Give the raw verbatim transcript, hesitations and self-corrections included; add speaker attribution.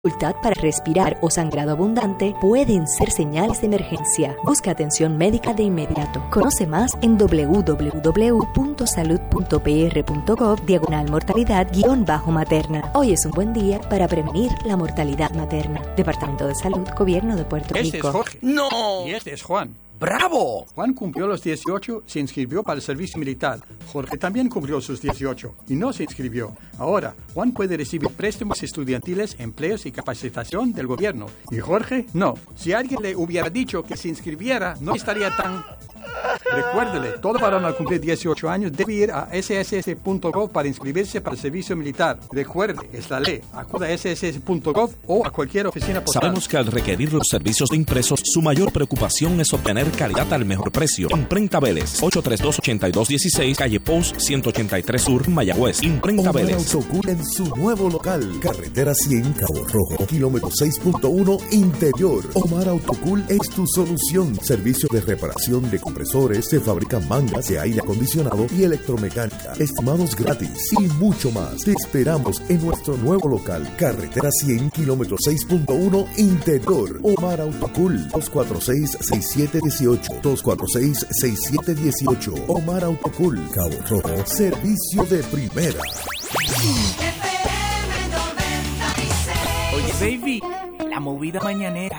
Speaker 1: Dificultad para respirar o sangrado abundante pueden ser señales de emergencia. Busca atención médica de inmediato. Conoce más en doble u doble u doble u punto salud punto p r punto gov diagonal mortalidad guión bajo materna. Hoy es un buen día para prevenir la mortalidad materna. Departamento de Salud, Gobierno de Puerto Rico.
Speaker 2: Este es Jorge.
Speaker 3: ¡No!
Speaker 2: Y este es Juan.
Speaker 3: ¡Bravo!
Speaker 2: Juan cumplió los dieciocho, se inscribió para el servicio militar. Jorge también cumplió sus dieciocho y no se inscribió. Ahora, Juan puede recibir préstamos estudiantiles, empleos y capacitación del gobierno. Y Jorge, no. Si alguien le hubiera dicho que se inscribiera, no estaría tan... Recuérdele, todo varón al cumplir dieciocho años debe ir a ese ese ese punto gov para inscribirse para el servicio militar. Recuerde, es la ley. Acuda a ese ese ese punto gov o a cualquier oficina postal.
Speaker 4: Sabemos que al requerir los servicios de impresos, su mayor preocupación es obtener calidad al mejor precio. Imprenta Vélez, ocho tres dos, ocho dos uno seis, calle Post ciento ochenta y tres Sur, Mayagüez. Imprenta
Speaker 5: Omar
Speaker 4: Vélez.
Speaker 5: Autocool en su nuevo local, carretera cien, Cabo Rojo, kilómetro seis punto uno interior. Omar Autocool es tu solución. Servicio de reparación de compresores, se fabrican mangas de aire acondicionado y electromecánica, estimados gratis y mucho más. Te esperamos en nuestro nuevo local, carretera cien, kilómetro seis punto uno interior. Omar Autocool, dos cuatro seis, seis siete uno ocho, dos cuatro seis, seis siete uno ocho. Omar Autocool, Cabo Rojo, servicio de primera.
Speaker 3: Oye, baby, la movida mañanera.